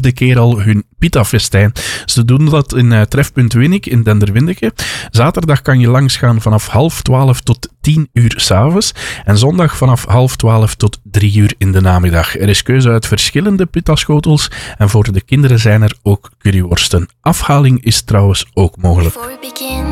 4e keer al hun pita-festijn. Ze doen dat in Trefpunt Winnik in Denderwindeke. Zaterdag kan je langsgaan vanaf 11:30 tot 10:00 s'avonds. En zondag vanaf 11:30 tot 3:00 in de namiddag. Er is keuze uit verschillende pita-schotels. En voor de kinderen zijn er ook curryworsten. Afhaling is trouwens ook mogelijk.